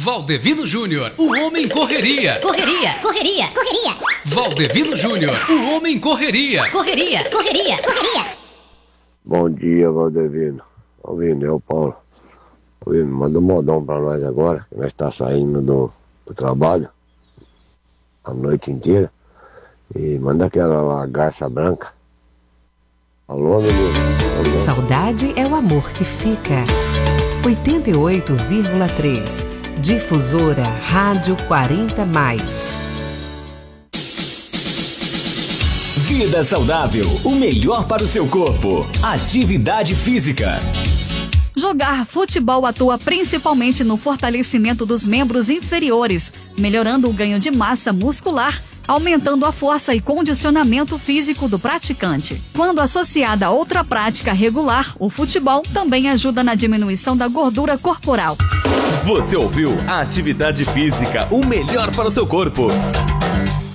Valdevino Júnior, o homem correria. Correria, correria, correria. Valdevino Júnior, o homem correria. Correria, correria, correria. Bom dia, Valdevino. Ouvindo, é o Paulo. Ouvindo, manda um modão pra nós agora, que nós tá saindo do trabalho a noite inteira. E manda aquela lá, garça branca. Alô, menino? Saudade é o amor que fica. 88,3. Difusora Rádio 40+. Vida saudável, o melhor para o seu corpo. Atividade física. Jogar futebol atua principalmente no fortalecimento dos membros inferiores, melhorando o ganho de massa muscular, aumentando a força e condicionamento físico do praticante. Quando associada a outra prática regular, o futebol também ajuda na diminuição da gordura corporal. Você ouviu a Atividade Física, o melhor para o seu corpo.